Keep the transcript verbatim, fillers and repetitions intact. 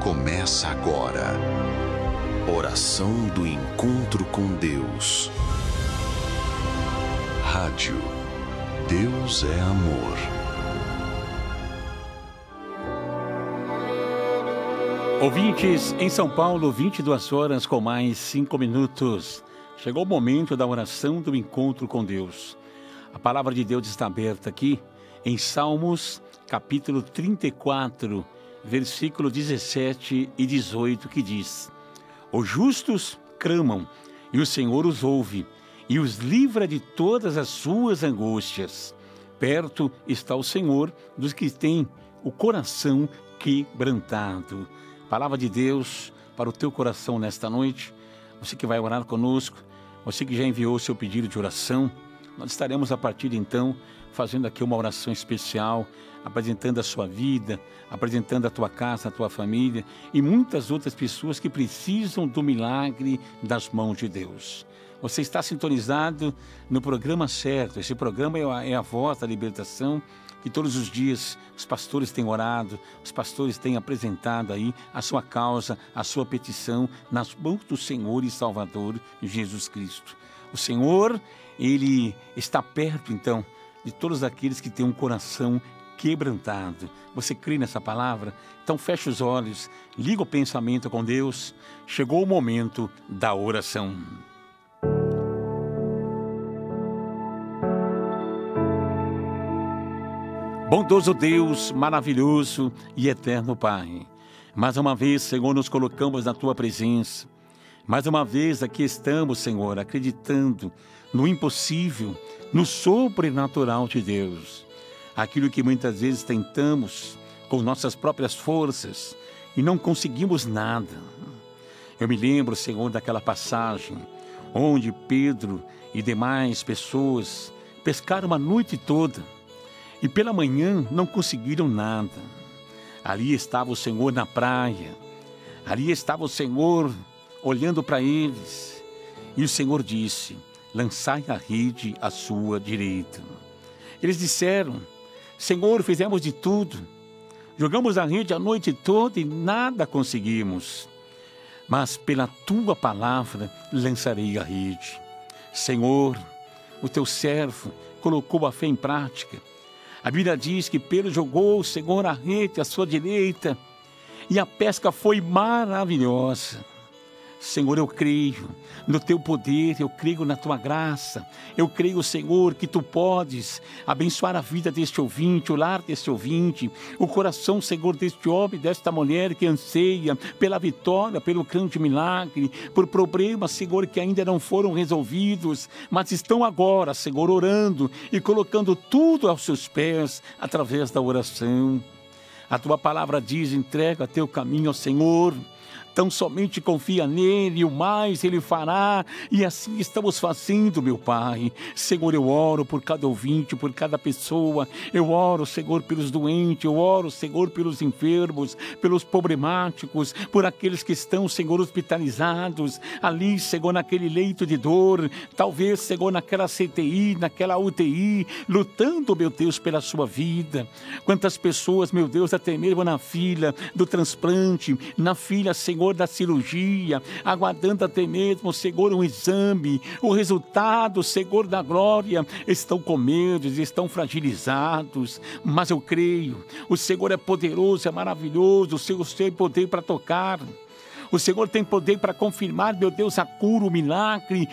Começa agora. Oração do encontro com Deus. Rádio Deus é Amor. Ouvintes, em São Paulo, vinte e duas horas com mais cinco minutos. Chegou o momento da oração do encontro com Deus. A palavra de Deus está aberta aqui em Salmos, capítulo trinta e quatro, versículo dezessete e dezoito, que diz: Os justos clamam, e o Senhor os ouve, e os livra de todas as suas angústias. Perto está o Senhor dos que têm o coração quebrantado. Palavra de Deus para o teu coração nesta noite. Você que vai orar conosco, você que já enviou o seu pedido de oração, nós estaremos a partir de então fazendo aqui uma oração especial, apresentando a sua vida, apresentando a tua casa, a tua família e muitas outras pessoas que precisam do milagre das mãos de Deus. Você está sintonizado no programa certo. Esse programa é a, é a voz da libertação, que todos os dias os pastores têm orado, os pastores têm apresentado aí a sua causa, a sua petição nas mãos do Senhor e Salvador Jesus Cristo. O Senhor, Ele está perto então de todos aqueles que têm um coração quebrantado. Você crê nessa palavra? Então feche os olhos, liga o pensamento com Deus. Chegou o momento da oração. Bondoso Deus, maravilhoso e eterno Pai, mais uma vez, Senhor, nos colocamos na Tua presença. Mais uma vez aqui estamos, Senhor, acreditando no impossível, no sobrenatural de Deus. Aquilo que muitas vezes tentamos com nossas próprias forças e não conseguimos nada. Eu me lembro, Senhor, daquela passagem onde Pedro e demais pessoas pescaram a noite toda e pela manhã não conseguiram nada. Ali estava o Senhor na praia, ali estava o Senhor olhando para eles, e o Senhor disse: lançai a rede à sua direita. Eles disseram: Senhor, fizemos de tudo, jogamos a rede a noite toda e nada conseguimos, mas pela tua palavra lançarei a rede. Senhor, o teu servo colocou a fé em prática. A Bíblia diz que Pedro jogou o Senhor a rede à sua direita e a pesca foi maravilhosa. Senhor, eu creio no Teu poder, eu creio na Tua graça, eu creio, Senhor, que Tu podes abençoar a vida deste ouvinte, o lar deste ouvinte, o coração, Senhor, deste homem, desta mulher que anseia pela vitória, pelo grande milagre, por problemas, Senhor, que ainda não foram resolvidos, mas estão agora, Senhor, orando e colocando tudo aos Seus pés através da oração. A Tua palavra diz: entrega Teu caminho ao Senhor. Tão somente confia nele, e o mais ele fará, e assim estamos fazendo, meu Pai. Senhor, eu oro por cada ouvinte, por cada pessoa, eu oro, Senhor, pelos doentes, eu oro, Senhor, pelos enfermos, pelos problemáticos, por aqueles que estão, Senhor, hospitalizados, ali, Senhor, naquele leito de dor, talvez, Senhor, naquela C T I, naquela U T I, lutando, meu Deus, pela sua vida. Quantas pessoas, meu Deus, até mesmo na fila do transplante, na fila, Senhor, da cirurgia, aguardando até mesmo, Senhor, um exame, o resultado, Senhor, da glória, estão com medo, estão fragilizados, mas eu creio, o Senhor é poderoso, é maravilhoso, o Senhor tem poder para tocar. O Senhor tem poder para confirmar, meu Deus, a cura, o milagre